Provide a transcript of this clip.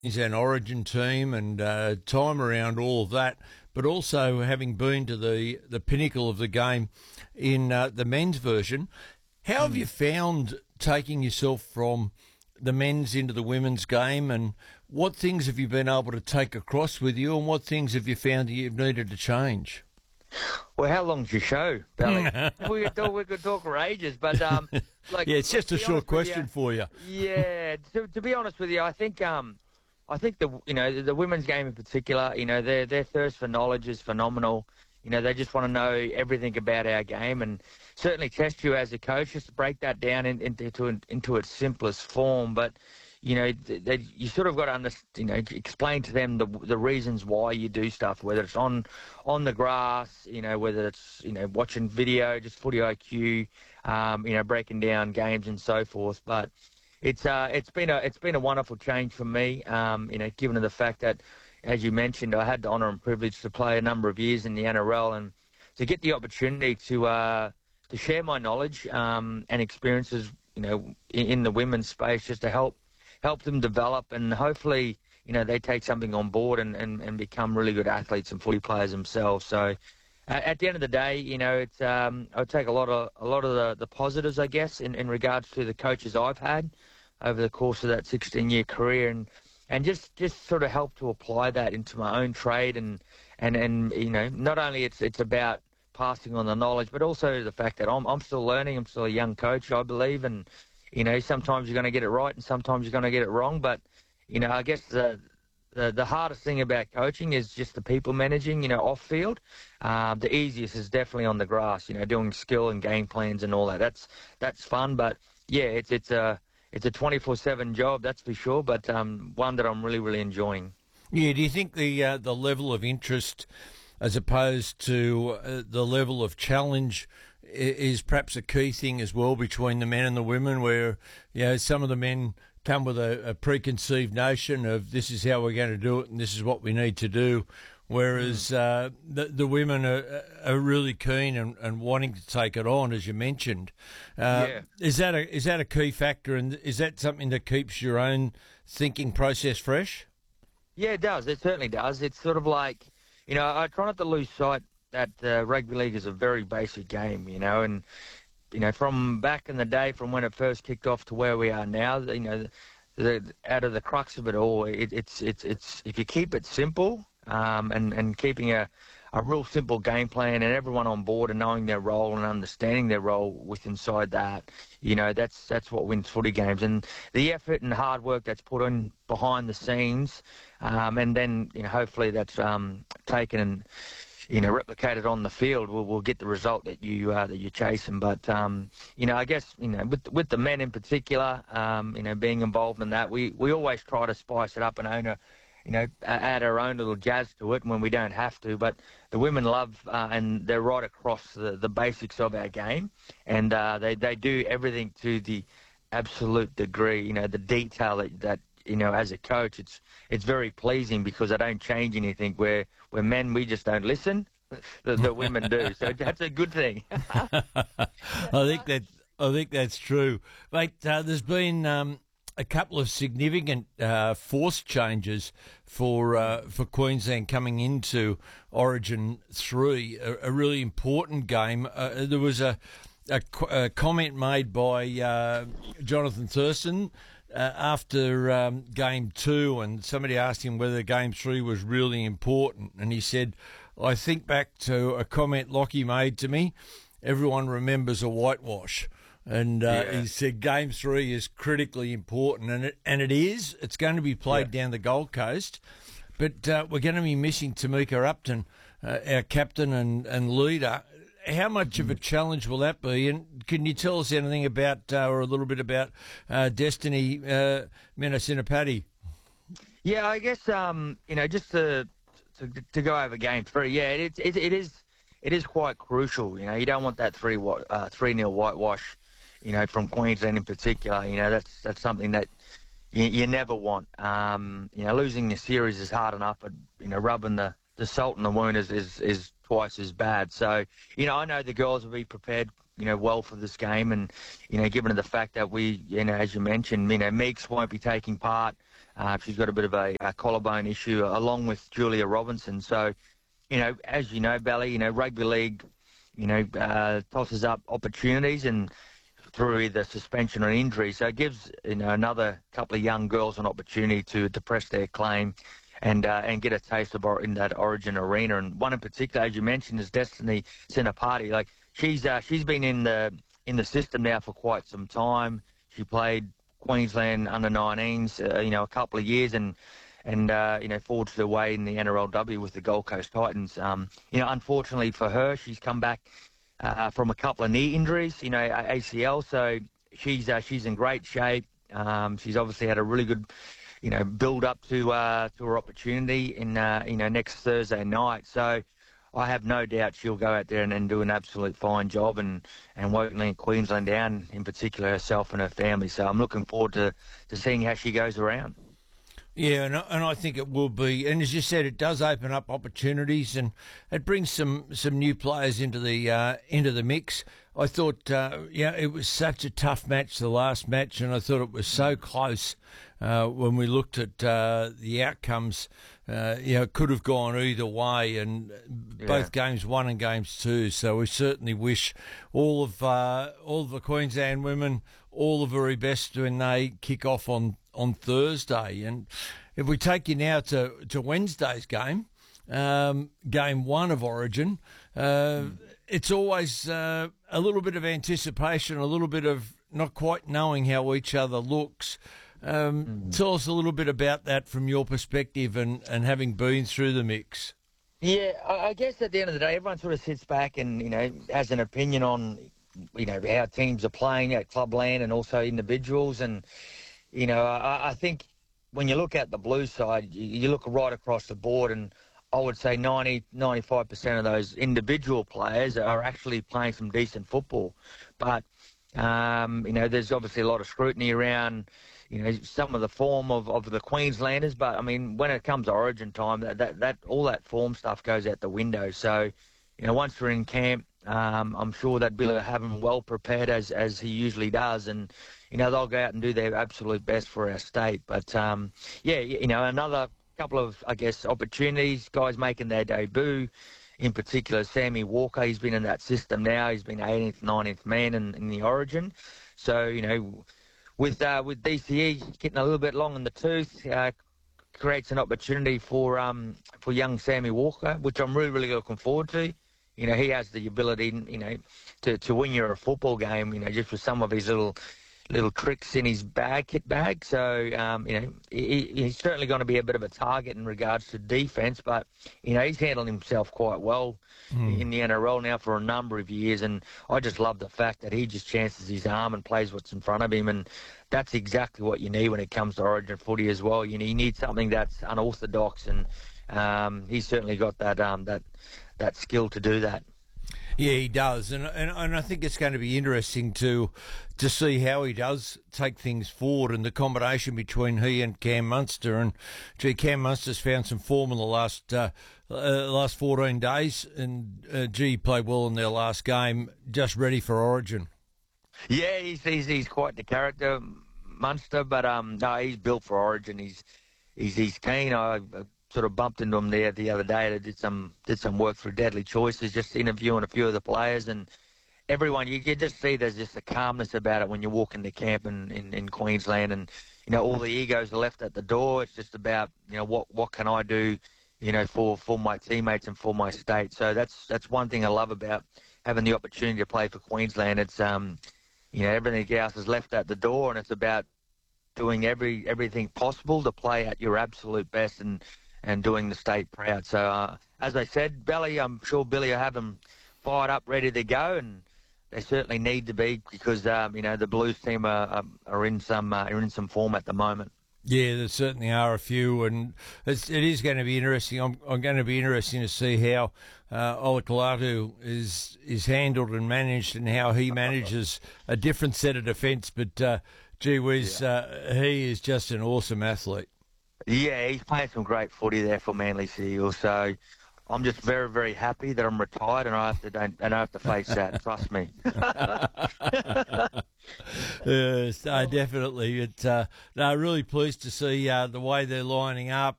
is an Origin team and time around all of that, but also having been to the pinnacle of the game in the men's version. How have you found taking yourself from the men's into the women's game, and what things have you been able to take across with you, and what things have you found that you've needed to change? Well, how long's your show, Belly? we could talk for ages, but yeah, it's just a short question for you. Yeah, to be honest with you, I think the women's game in particular, their thirst for knowledge is phenomenal. They just want to know everything about our game, and certainly test you as a coach just to break that down into its simplest form. But you sort of got to explain to them the reasons why you do stuff, whether it's on the grass, whether it's watching video, just footy IQ, breaking down games and so forth. But it's been a wonderful change for me, given the fact that, as you mentioned, I had the honour and privilege to play a number of years in the NRL, and to get the opportunity to share my knowledge and experiences, in the women's space, just to help them develop, and hopefully, they take something on board and become really good athletes and footy players themselves. So, at the end of the day, it's I take a lot of the positives, I guess, in regards to the coaches I've had over the course of that 16-year career, and just sort of help to apply that into my own trade, and not only it's about passing on the knowledge, but also the fact that I'm still learning. I'm still a young coach, I believe, and sometimes you're going to get it right and sometimes you're going to get it wrong. But I guess the hardest thing about coaching is just the people managing, off field. The easiest is definitely on the grass, doing skill and game plans and all that. That's fun, but yeah, it's a 24/7 job, that's for sure, but one that I'm really, really enjoying. Yeah, do you think the level of interest as opposed to the level of challenge is perhaps a key thing as well between the men and the women, where some of the men come with a preconceived notion of this is how we're going to do it and this is what we need to do, whereas the women are really keen and wanting to take it on, as you mentioned. Is that a key factor, and is that something that keeps your own thinking process fresh? Yeah, it does. It certainly does. It's sort of like, I try not to lose sight that rugby league is a very basic game, and from back in the day, from when it first kicked off to where we are now, out of the crux of it all, it's if you keep it simple, and keeping a real simple game plan and everyone on board and knowing their role and understanding their role inside that, that's what wins footy games. And the effort and hard work that's put in behind the scenes, and then hopefully that's taken and replicated on the field, will get the result that you're chasing. But I guess with the men in particular, being involved in that, we always try to spice it up and add our own little jazz to it when we don't have to. But the women love, and they're right across the basics of our game, and they do everything to the absolute degree. The detail that as a coach, it's very pleasing because I don't change anything. Where men, we just don't listen. The women do, so that's a good thing. I think that's true, mate. There's been a couple of significant force changes for Queensland coming into Origin 3, a really important game. There was a comment made by Jonathan Thurston after Game 2, and somebody asked him whether Game 3 was really important, and he said, I think back to a comment Lockie made to me, everyone remembers a whitewash. And he said Game 3 is critically important, and it is. It's going to be played down the Gold Coast, but we're going to be missing Tamika Upton, our captain and leader. How much of a challenge will that be? And can you tell us anything about, or a little bit about, Destiny Menasinapati? Yeah, I guess just to go over Game 3. Yeah, it is quite crucial. You don't want that 3-0 whitewash. From Queensland in particular, that's something that you never want. Losing the series is hard enough, but rubbing the salt in the wound is twice as bad. So, I know the girls will be prepared, well for this game, and given the fact that we, as you mentioned, Meeks won't be taking part, She's got a bit of a collarbone issue, along with Julia Robinson. So, as you know, Bally, rugby league, tosses up opportunities and through either suspension or injury. So it gives, another couple of young girls an opportunity to press their claim and get a taste of in that Origin arena. And one in particular, as you mentioned, is Destiny Sinapati. Like she's been in the system now for quite some time. She played Queensland under-19s, a couple of years and forged her way in the NRLW with the Gold Coast Titans. Unfortunately for her, she's come back from a couple of knee injuries, ACL. So she's in great shape. She's obviously had a really good, build up to her opportunity in next Thursday night. So I have no doubt she'll go out there and do an absolute fine job and won't let Queensland down, in particular herself and her family. So I'm looking forward to seeing how she goes around. Yeah, and I think it will be. And as you said, it does open up opportunities and it brings some new players into the mix. I thought, it was such a tough match, the last match, and I thought it was so close when we looked at the outcomes. It could have gone either way, and both games 1 and games 2. So we certainly wish all of the Queensland women all the very best when they kick off on Thursday. And if we take you now to Wednesday's game, game 1 of Origin, it's always a little bit of anticipation, a little bit of not quite knowing how each other looks. Tell us a little bit about that from your perspective and having been through the mix. Yeah, I guess at the end of the day, everyone sort of sits back and, has an opinion on, how teams are playing at clubland and also individuals. And, I think when you look at the blue side, you look right across the board, and I would say 95% of those individual players are actually playing some decent football. But, there's obviously a lot of scrutiny around, some of the form of the Queenslanders. But, I mean, when it comes to Origin time, that all that form stuff goes out the window. So, once we're in camp, I'm sure that Bill will have them well prepared as he usually does. And, they'll go out and do their absolute best for our state. But, another couple of, I guess, opportunities, guys making their debut. In particular, Sammy Walker, he's been in that system now. He's been 18th, 19th man in the Origin. So, with DCE getting a little bit long in the tooth, creates an opportunity for young Sammy Walker, which I'm really, really looking forward to. He has the ability, to win you a football game, just with some of his little tricks in his kit bag. So, he's certainly going to be a bit of a target in regards to defence, but, he's handled himself quite well in the NRL now for a number of years. And I just love the fact that he just chances his arm and plays what's in front of him. And that's exactly what you need when it comes to Origin footy as well. You need something that's unorthodox, and he's certainly got that skill to do that. Yeah, he does, and I think it's going to be interesting to see how he does take things forward and the combination between he and Cam Munster. And Cam Munster's found some form in the last 14 days, and he played well in their last game, just ready for Origin. Yeah, he's quite the character, Munster, but no, he's built for Origin. He's keen. I sort of bumped into him there the other day. They did some work through Deadly Choices, just interviewing a few of the players, and everyone, you can just see there's just a calmness about it when you walk into camp in Queensland, and all the egos are left at the door. It's just about what can I do for my teammates and for my state. So that's one thing I love about having the opportunity to play for Queensland. It's everything else is left at the door, and it's about doing everything possible to play at your absolute best and doing the state proud. So, as I said, Belly, I'm sure Billy will have them fired up, ready to go, and they certainly need to be because, the Blues team are in some form at the moment. Yeah, there certainly are a few, and it is going to be interesting. I'm going to be interesting to see how Olakulatu is handled and managed, and how he manages a different set of defence. But, gee whiz, he is just an awesome athlete. Yeah, he's playing some great footy there for Manly Seagulls. So I'm just very, very happy that I'm retired and I don't have to face that. Trust me. Yes, definitely. No, really pleased to see the way they're lining up.